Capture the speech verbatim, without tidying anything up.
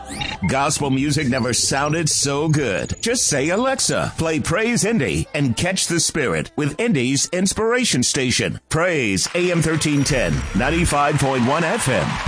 Gospel music never sounded so good. Just say, Alexa, play Praise Indy and catch the spirit with Indy's inspiration station. Praise A M thirteen ten, ninety-five point one F M.